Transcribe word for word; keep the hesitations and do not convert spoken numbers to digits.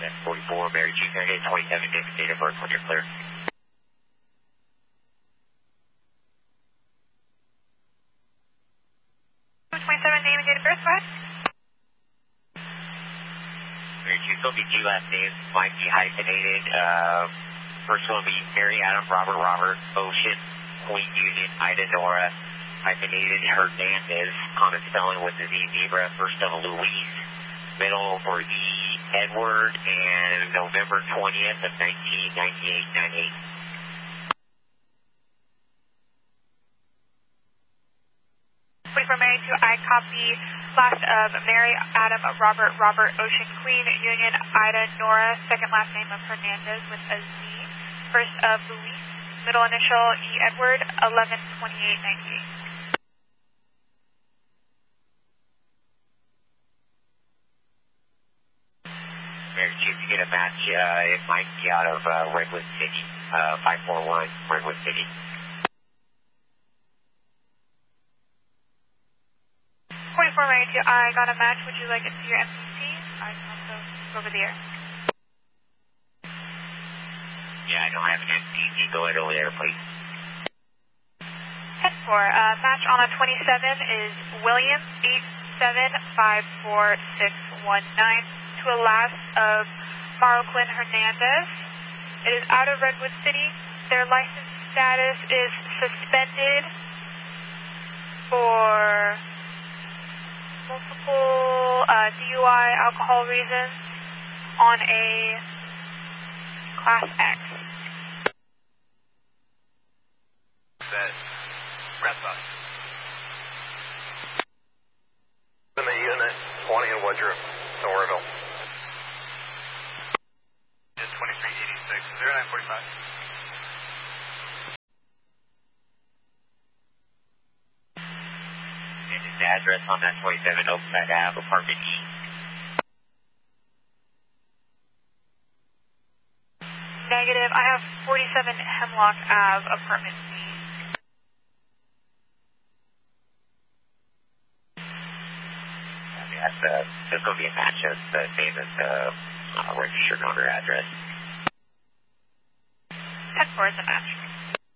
That's forty-four, Mary Chief, Air twenty-seven, Dick, date of birth when you're clear. twenty-seven, name and date of birth, what? Mary Chief, there'll be two last names, might be hyphenated. Uh, first one will be Mary Adam Robert Robert Ocean Queen Union Ida Nora hyphenated Hernandez, common spelling with the Z zebra, first of Louise, middle for E Edward, and November twentieth of nineteen ninety-eight ninety-eight. forty-four, Mary two, I copy last of Mary Adam Robert Robert Ocean Queen Union Ida Nora, second last name of Hernandez with a Z, first of Louise, middle initial E Edward, eleven twenty-eight ninety-eight. Mary Chief, you get a match, uh, it might be out of uh, Redwood City, uh, five four one, Redwood City. forty-four, Mary two, I got a match. Would you like it to your M C C? I can also go over the air. Yeah, I don't have an M C C. Go ahead over there, please. ten four, uh, match on a twenty-seven is William eight seven five four six one nine to a last of Marlquin Hernandez. It is out of Redwood City. Their license status is suspended for multiple uh, D U I alcohol reasons on a Class X. That red bus. In the unit, twenty in Woodruff, Somerville. twenty-three eighty-six, zero nine forty-five. The address on that twenty-seven Oakside Ave, apartment E. Negative. I have forty-seven Hemlock Ave, apartment C. Okay, that's, uh, that's going to be a match. That's the same as the uh, registered owner address. ten four is a match.